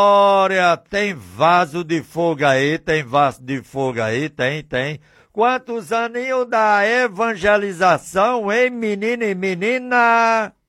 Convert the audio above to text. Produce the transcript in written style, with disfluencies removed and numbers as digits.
Olha, tem vaso de fogo aí, tem vaso de fogo aí, tem. Quantos aninhos da evangelização, hein, menino e menina?